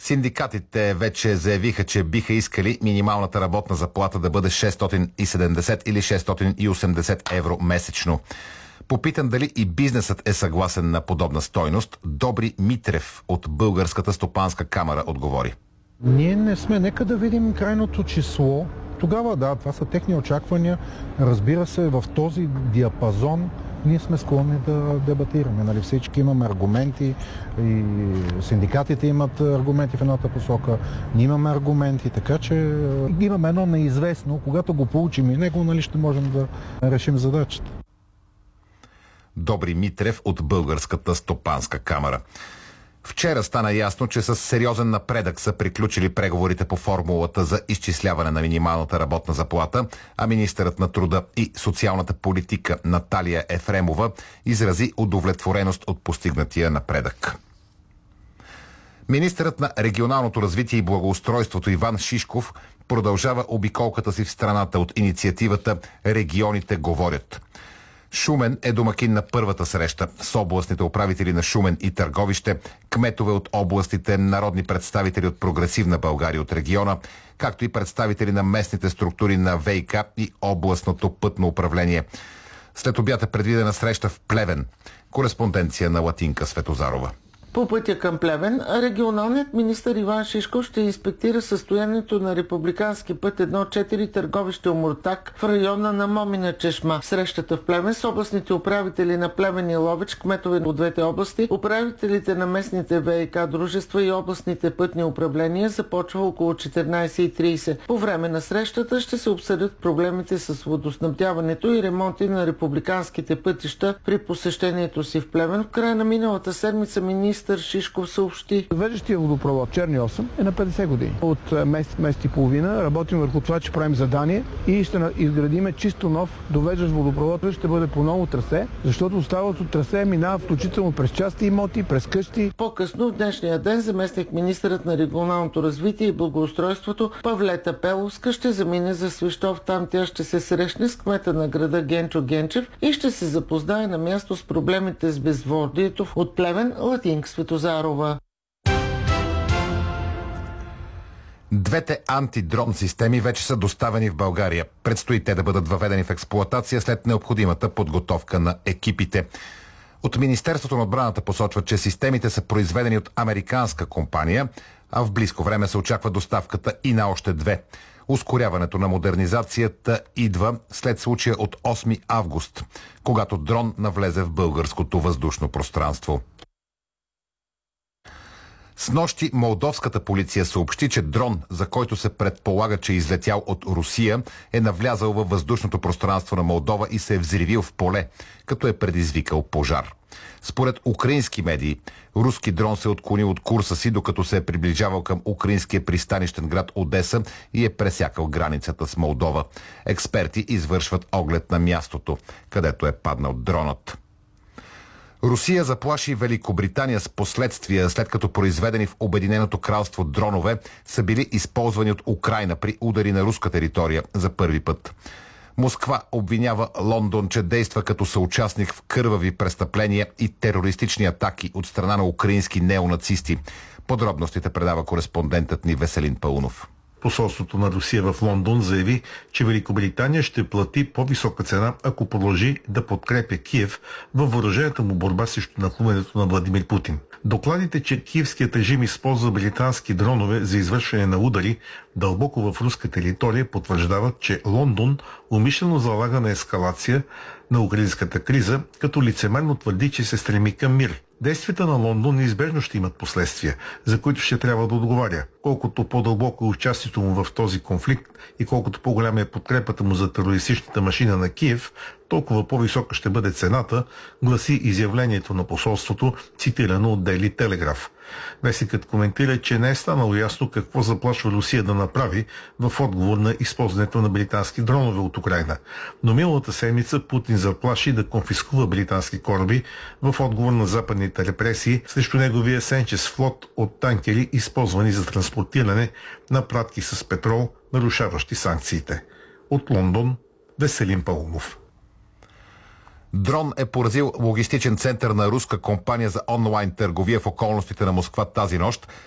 Синдикатите вече заявиха, че биха искали минималната работна заплата да бъде 670 или 680 евро месечно. Попитан дали и бизнесът е съгласен на подобна стойност, Добри Митрев от Българската стопанска камара отговори. Ние не сме. Нека да видим крайното число. Тогава да, това са техни очаквания. Разбира се, в този диапазон ние сме склонни да дебатираме. Нали, всички имаме аргументи и синдикатите имат аргументи в едната посока. Ние имаме аргументи, така че имаме едно неизвестно. Когато го получим и него, нали, ще можем да решим задачата. Добри Митрев от Българската стопанска камара. Вчера стана ясно, че с сериозен напредък са приключили преговорите по формулата за изчисляване на минималната работна заплата, а министърът на труда и социалната политика Наталия Ефремова изрази удовлетвореност от постигнатия напредък. Министърът на регионалното развитие и благоустройството Иван Шишков продължава обиколката си в страната от инициативата "Регионите говорят". Шумен е домакин на първата среща с областните управители на Шумен и Търговище, кметове от областите, народни представители от Прогресивна България от региона, както и представители на местните структури на ВиК и областното пътно управление. След обяд е предвидена среща в Плевен. Кореспонденция на Латинка Светозарова. По пътя към Плевен, регионалният министър Иван Шишков ще инспектира състоянието на републикански път 1-4 Търговище Омуртаг в района на Момина чешма. Срещата в Плевен с областните управители на Плевен и Ловеч, кметове от двете области, управителите на местните ВиК дружества и областните пътни управления започва около 14:30. По време на срещата ще се обсъдят проблемите с водоснабдяването и ремонти на републиканските пътища. При посещението си в Плевен в края на миналата седмица министър Шишков съобщи: Ведещия водопровод Черни 8 е на 50 години. От месец и половина работим върху това, че правим задание и ще изградиме чисто нов довеждащ водопровод. Ще бъде по ново трасе, защото оставалото трасе минава включително през части имоти, през къщи. По-късно в днешния ден заместник министърът на регионалното развитие и благоустройството Павлета Пеловска ще замине за Свищов. Там тя ще се срещне с кмета на града Генчо Генчев и ще се запознае на място с проблемите с безводието от Плевен. Латинка Светозарова. Двете антидрон системи вече са доставени в България. Предстои те да бъдат въведени в експлоатация след необходимата подготовка на екипите. От Министерството на отбраната посочват, че системите са произведени от американска компания, а в близко време се очаква доставката и на още две. Ускоряването на модернизацията идва след случая от 8 август, когато дрон навлезе в българското въздушно пространство. Снощи молдовската полиция съобщи, че дрон, за който се предполага, че е излетял от Русия, е навлязал във въздушното пространство на Молдова и се е взривил в поле, като е предизвикал пожар. Според украински медии, руски дрон се е отклонил от курса си, докато се е приближавал към украинския пристанищен град Одеса и е пресякал границата с Молдова. Експерти извършват оглед на мястото, където е паднал дронът. Русия заплаши Великобритания с последствия, след като произведени в Обединеното кралство дронове са били използвани от Украйна при удари на руска територия за първи път. Москва обвинява Лондон, че действа като съучастник в кървави престъпления и терористични атаки от страна на украински неонацисти. Подробностите предава кореспондентът ни Веселин Паунов. Посолството на Русия в Лондон заяви, че Великобритания ще плати по-висока цена, ако продължи да подкрепя Киев във въоръжената му борба срещу нахлуването на Владимир Путин. Докладите, че киевският режим използва британски дронове за извършване на удари дълбоко в руска територия, потвърждават, че Лондон умишлено залага на ескалация на украинската криза, като лицемерно твърди, че се стреми към мир. Действията на Лондон неизбежно ще имат последствия, за които ще трябва да отговаря. Колкото по-дълбоко е участието му в този конфликт и колкото по-голяма е подкрепата му за терористичната машина на Киев, толкова по-висока ще бъде цената, гласи изявлението на посолството, цитирано от Daily Telegraph. Вестникът коментира, че не е станало ясно какво заплашва Русия да направи в отговор на използването на британски дронове от Украйна. Но миналата седмица Путин заплаши да конфискува британски кораби в отговор на западните репресии срещу неговия сенчест флот от танкери, използвани за транспортиране на пратки с петрол, нарушаващи санкциите. От Лондон, Веселин Паунов. Дрон е поразил логистичен център на руска компания за онлайн търговия в околностите на Москва тази нощ,